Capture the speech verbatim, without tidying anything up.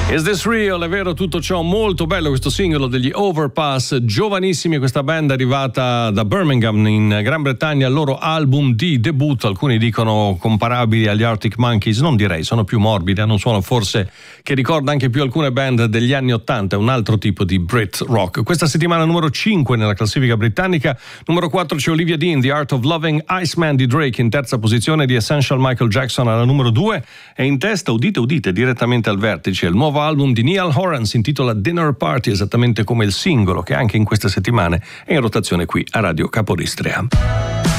Is This Real? È vero tutto ciò, molto bello questo singolo degli Overpass, giovanissimi, questa band arrivata da Birmingham in Gran Bretagna, il loro album di debutto, alcuni dicono comparabili agli Arctic Monkeys, non direi, sono più morbidi, hanno un suono forse che ricorda anche più alcune band degli anni ottanta, un altro tipo di Brit rock. Questa settimana numero cinque nella classifica britannica, numero quattro c'è Olivia Dean, The Art of Loving, Iceman di Drake in terza posizione, The Essential Michael Jackson alla numero due e in testa, udite udite, direttamente al vertice, il nuovo album di Niall Horan si intitola Dinner Party, esattamente come il singolo che anche in queste settimane è in rotazione qui a Radio Capodistria.